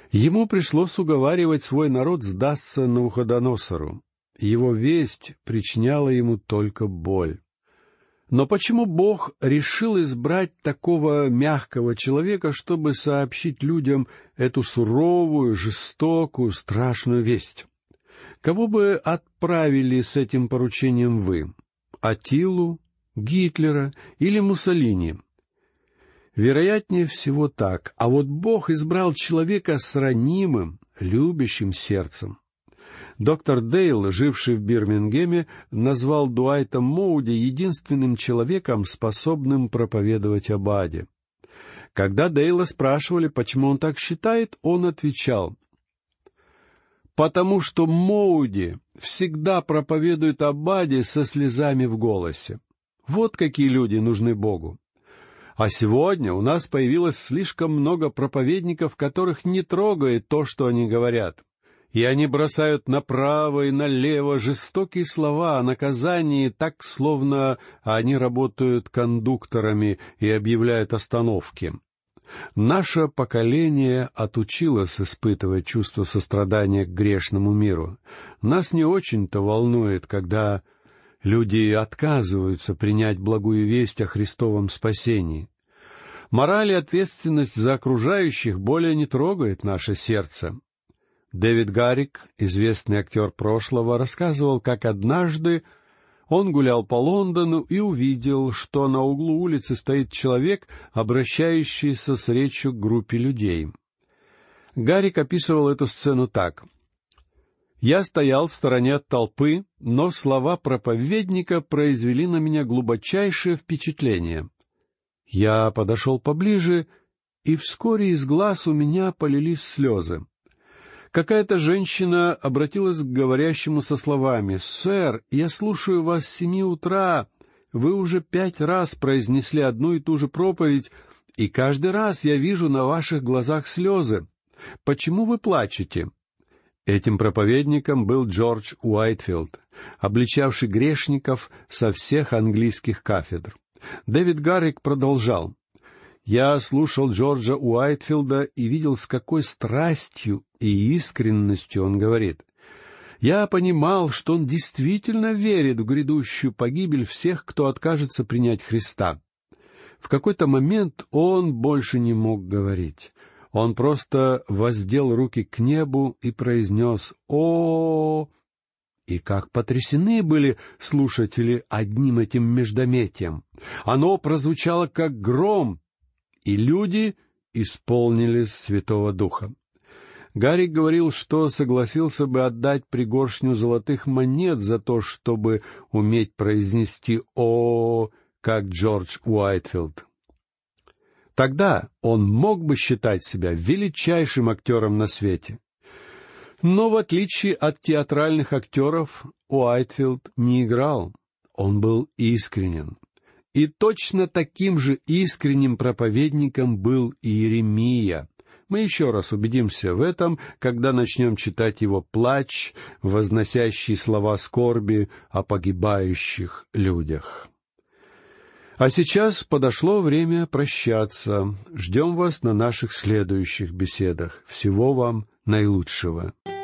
Ему пришлось уговаривать свой народ сдаться Навуходоносору. Его весть причиняла ему только боль. Но почему Бог решил избрать такого мягкого человека, чтобы сообщить людям эту суровую, жестокую, страшную весть? Кого бы отправили с этим поручением вы? Аттилу, Гитлера или Муссолини? Вероятнее всего так. А вот Бог избрал человека с ранимым, любящим сердцем. Доктор Дейл, живший в Бирмингеме, назвал Дуайта Моуди единственным человеком, способным проповедовать об аде. Когда Дейла спрашивали, почему он так считает, он отвечал: «Потому что Моуди всегда проповедует об аде со слезами в голосе. Вот какие люди нужны Богу. А сегодня у нас появилось слишком много проповедников, которых не трогает то, что они говорят. И они бросают направо и налево жестокие слова о наказании, так, словно они работают кондукторами и объявляют остановки. Наше поколение отучилось испытывать чувство сострадания к грешному миру. Нас не очень-то волнует, когда люди отказываются принять благую весть о Христовом спасении. Мораль и ответственность за окружающих более не трогает наше сердце. Дэвид Гаррик, известный актер прошлого, рассказывал, как однажды он гулял по Лондону и увидел, что на углу улицы стоит человек, обращающийся с речью к группе людей. Гаррик описывал эту сцену так: «Я стоял в стороне от толпы, но слова проповедника произвели на меня глубочайшее впечатление. Я подошел поближе, и вскоре из глаз у меня полились слезы. Какая-то женщина обратилась к говорящему со словами: «Сэр, я слушаю вас с 7 утра. Вы уже 5 раз произнесли одну и ту же проповедь, и каждый раз я вижу на ваших глазах слезы. Почему вы плачете?» Этим проповедником был Джордж Уайтфилд, обличавший грешников со всех английских кафедр. Дэвид Гаррик продолжал: «Я слушал Джорджа Уайтфилда и видел, с какой страстью и искренностью он говорит. Я понимал, что он действительно верит в грядущую погибель всех, кто откажется принять Христа. В какой-то момент он больше не мог говорить. Он просто воздел руки к небу и произнес: «О!» И как потрясены были слушатели одним этим междометием. Оно прозвучало как гром, и люди исполнились Святого Духа. Гаррик говорил, что согласился бы отдать пригоршню золотых монет за то, чтобы уметь произнести «О», как Джордж Уайтфилд. Тогда он мог бы считать себя величайшим актером на свете. Но в отличие от театральных актеров, Уайтфилд не играл, он был искренен. И точно таким же искренним проповедником был Иеремия. Мы еще раз убедимся в этом, когда начнем читать его плач, возносящий слова скорби о погибающих людях. А сейчас подошло время прощаться. Ждем вас на наших следующих беседах. Всего вам наилучшего.